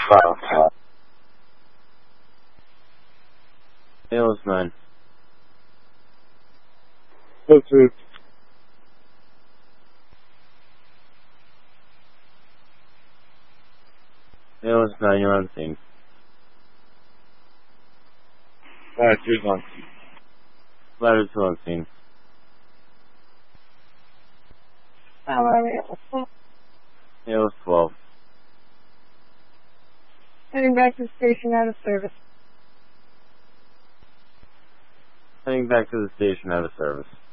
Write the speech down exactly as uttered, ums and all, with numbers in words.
Wow. Tails nine. That's it. Tails nine, you're on scene. Alright, here's one. Ladder two on scene. Tails twelve. Heading back to the station out of service. Heading back to the station out of service.